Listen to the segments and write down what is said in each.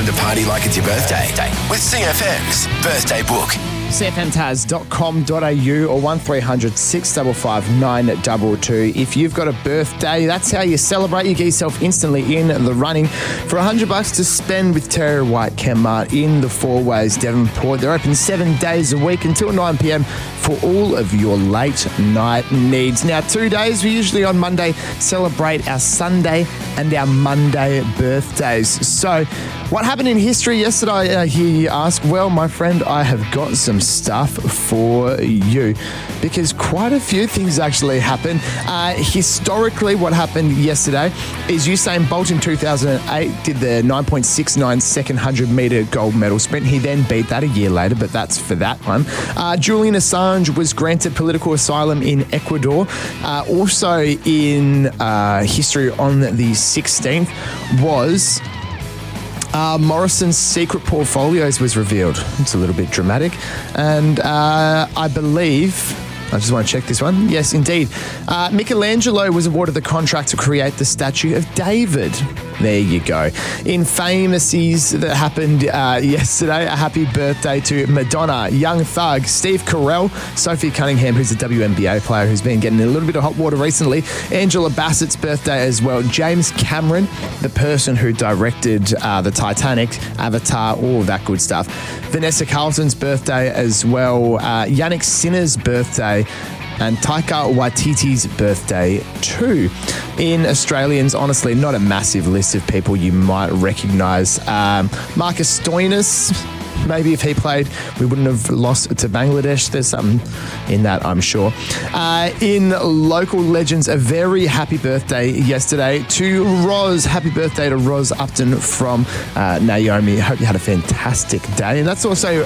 to party like it's your birthday with CFM's Birthday Book. cfmtaz.com.au or 1300 655 922. If you've got a birthday, that's how you celebrate. You get yourself instantly in the running for $100 to spend with Terry White Chemmart in the Four Ways, Devonport. They're open 7 days a week until 9 p.m. for all of your late night needs. Now, 2 days, we usually on Monday celebrate our Sunday and our Monday birthdays. So, what happened in history yesterday? I hear you ask. Well, my friend, I have got some stuff for you because quite a few things actually happened. Historically, what happened yesterday is Usain Bolt in 2008 did the 9.69 second 100 metre gold medal sprint. He then beat that a year later, but that's for that one. Julian Assange was granted political asylum in Ecuador. Also in history on the 16th was Morrison's secret portfolios was revealed. It's a little bit dramatic. And I believe, I just want to check this one. Yes, indeed. Michelangelo was awarded the contract to create the statue of David. There you go. In famousies that happened yesterday, a happy birthday to Madonna, Young Thug, Steve Carell, Sophie Cunningham, who's a WNBA player who's been getting in a little bit of hot water recently, Angela Bassett's birthday as well, James Cameron, the person who directed the Titanic, Avatar, all of that good stuff, Vanessa Carlton's birthday as well, Yannick Sinner's birthday, and Taika Waititi's birthday too. In Australians, honestly, not a massive list of people you might recognise. Marcus Stoinis, maybe if he played, we wouldn't have lost to Bangladesh. There's something in that, I'm sure. In local legends, a very happy birthday yesterday to Roz. Happy birthday to Roz Upton from Naomi. Hope you had a fantastic day. And that's also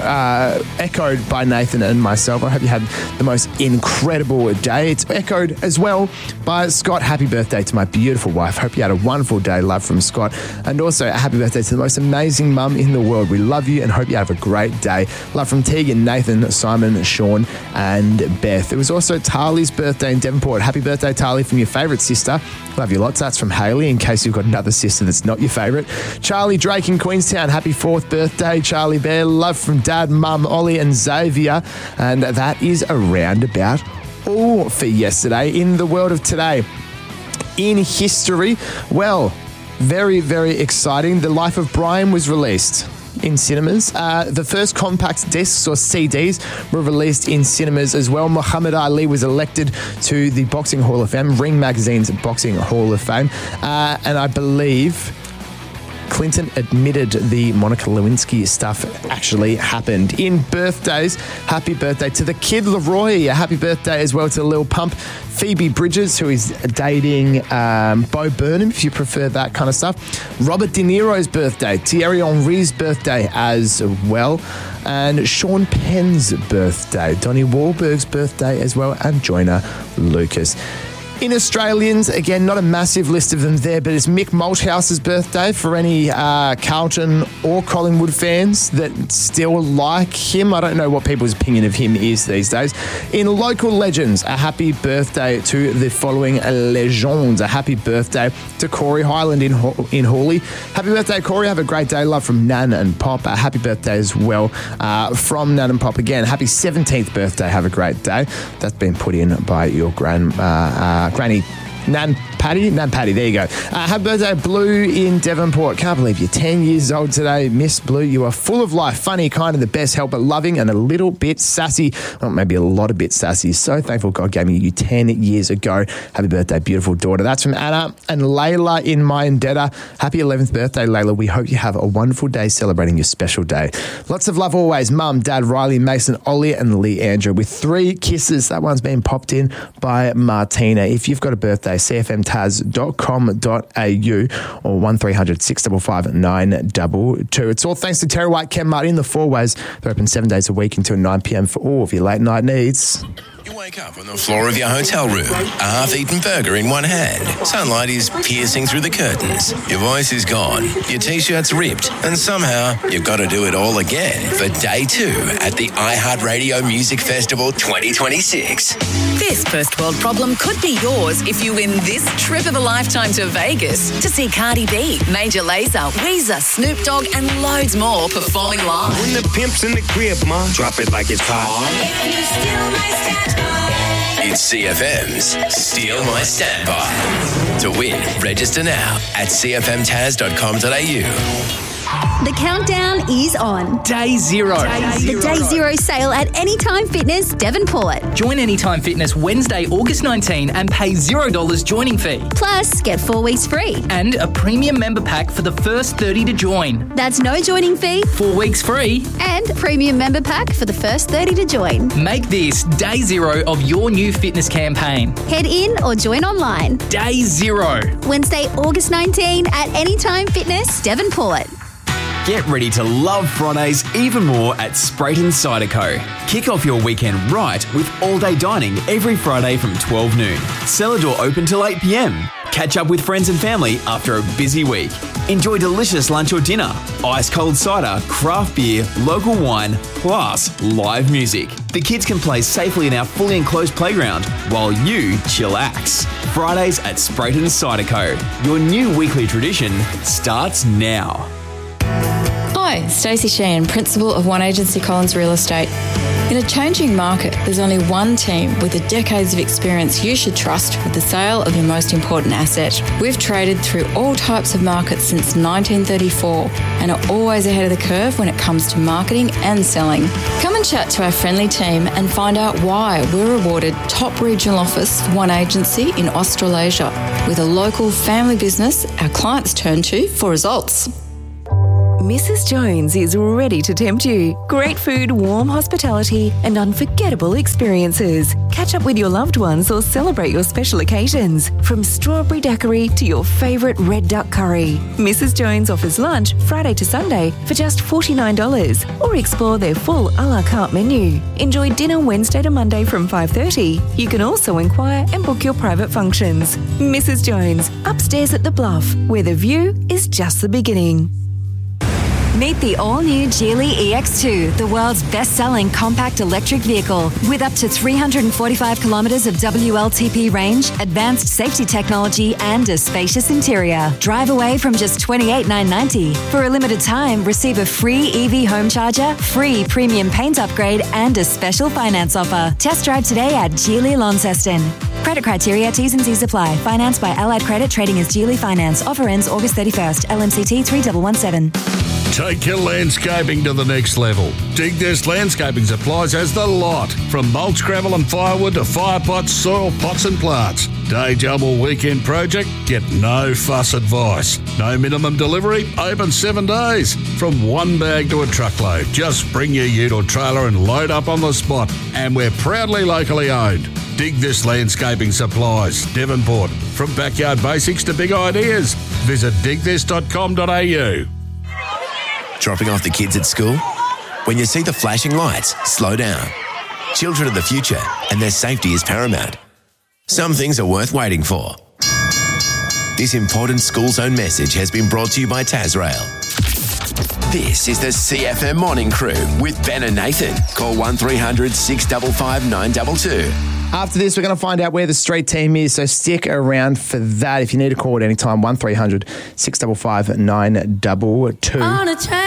echoed by Nathan and myself. I hope you had the most incredible day. It's echoed as well by Scott. Happy birthday to my beautiful wife. Hope you had a wonderful day. Love from Scott. And also a happy birthday to the most amazing mum in the world. We love you and hope you have a great day. Love from Tegan, Nathan, Simon, Sean, and Beth. It was also Tali's birthday in Devonport. Happy birthday, Tali, from your favourite sister. Love you lots. That's from Hayley, in case you've got another sister that's not your favourite. Charlie Drake in Queenstown. Happy 4th birthday, Charlie Bear. Love from Dad, Mum, Ollie, and Xavier. And that is around about all for yesterday. In the world of today, in history, well, very, very exciting. The Life of Brian was released in cinemas. The first compact discs or CDs were released in cinemas as well. Muhammad Ali was elected to the Boxing Hall of Fame, Ring Magazine's Boxing Hall of Fame. And I believe Clinton admitted the Monica Lewinsky stuff actually happened. In birthdays, happy birthday to the Kid Leroy. A happy birthday as well to Lil Pump. Phoebe Bridges, who is dating Bo Burnham, if you prefer that kind of stuff. Robert De Niro's birthday. Thierry Henry's birthday as well. And Sean Penn's birthday. Donnie Wahlberg's birthday as well. And Joyner Lucas. In Australians, again, not a massive list of them there, but it's Mick Malthouse's birthday for any Carlton or Collingwood fans that still like him. I don't know what people's opinion of him is these days. In local legends, a happy birthday to the following legends. A happy birthday to Corey Highland in Hawley. Happy birthday, Corey. Have a great day. Love from Nan and Pop. A happy birthday as well from Nan and Pop again. Happy 17th birthday. Have a great day. That's been put in by your Granny Nan Patty, there you go. Happy birthday, Blue in Devonport. Can't believe you're 10 years old today. Miss Blue, you are full of life, funny, kind, and the best helper, loving and a little bit sassy. Well, maybe a lot of bit sassy. So thankful God gave me you 10 years ago. Happy birthday, beautiful daughter. That's from Anna and Layla in Myendetta. Happy 11th birthday, Layla. We hope you have a wonderful day celebrating your special day. Lots of love always. Mum, Dad, Riley, Mason, Ollie, and Lee Andrew with 3 kisses. That one's been popped in by Martina. If you've got a birthday, cfmtaz.com.au or 1300 655 922. It's all thanks to Terry White Chemmart in the Four Ways. They're open 7 days a week until 9 p.m. for all of your late night needs. You wake up on the floor of your hotel room, a half-eaten burger in one hand. Sunlight is piercing through the curtains. Your voice is gone, your T-shirt's ripped, and somehow you've got to do it all again for day 2 at the iHeartRadio Music Festival 2026. This first world problem could be yours if you win this trip of a lifetime to Vegas to see Cardi B, Major Lazer, Weezer, Snoop Dogg, and loads more performing live. When the pimp's in the crib, ma, drop it like it's hot. If you steal my standby. It's CFM's Steal My Standby. To win, register now at cfmtaz.com.au. The countdown is on. Day zero. The Day Zero sale at Anytime Fitness, Devonport. Join Anytime Fitness Wednesday, August 19 and pay $0 joining fee. Plus, get 4 weeks free. And a premium member pack for the first 30 to join. That's no joining fee. 4 weeks free. And premium member pack for the first 30 to join. Make this Day Zero of your new fitness campaign. Head in or join online. Day Zero. Wednesday, August 19 at Anytime Fitness, Devonport. Get ready to love Fridays even more at Sprayton Cider Co. Kick off your weekend right with all-day dining every Friday from 12 noon. Cellar door open till 8 p.m. Catch up with friends and family after a busy week. Enjoy delicious lunch or dinner, ice-cold cider, craft beer, local wine, plus live music. The kids can play safely in our fully enclosed playground while you chillax. Fridays at Sprayton Cider Co. Your new weekly tradition starts now. Hi, Stacey Sheehan, Principal of One Agency Collins Real Estate. In a changing market, there's only one team with the decades of experience you should trust with the sale of your most important asset. We've traded through all types of markets since 1934 and are always ahead of the curve when it comes to marketing and selling. Come and chat to our friendly team and find out why we're awarded top regional office for One Agency in Australasia, with a local family business our clients turn to for results. Mrs. Jones is ready to tempt you. Great food, warm hospitality, and unforgettable experiences. Catch up with your loved ones or celebrate your special occasions. From strawberry daiquiri to your favourite red duck curry. Mrs. Jones offers lunch Friday to Sunday for just $49, or explore their full a la carte menu. Enjoy dinner Wednesday to Monday from 5:30. You can also inquire and book your private functions. Mrs. Jones, upstairs at the Bluff, where the view is just the beginning. Meet the all-new Geely EX2, the world's best-selling compact electric vehicle. With up to 345 kilometres of WLTP range, advanced safety technology and a spacious interior. Drive away from just $28,990. For a limited time, receive a free EV home charger, free premium paint upgrade and a special finance offer. Test drive today at Geely Launceston. Credit criteria, T's and C's apply. Financed by Allied Credit, trading as Geely Finance. Offer ends August 31st. LMCT 3117. Take your landscaping to the next level. Dig This Landscaping Supplies has the lot. From mulch, gravel and firewood to fire pots, soil pots and plants. Day job or weekend project? Get no fuss advice. No minimum delivery, open 7 days. From one bag to a truckload. Just bring your ute or trailer and load up on the spot. And we're proudly locally owned. Dig This Landscaping Supplies, Devonport. From backyard basics to big ideas. Visit digthis.com.au. Dropping off the kids at school? When you see the flashing lights, slow down. Children are the future, and their safety is paramount. Some things are worth waiting for. This important school zone message has been brought to you by Tasrail. This is the CFM Morning Crew with Ben and Nathan. Call 1300 655 922. After this, we're going to find out where the street team is, so stick around for that. If you need a call at any time, 1300 655 922.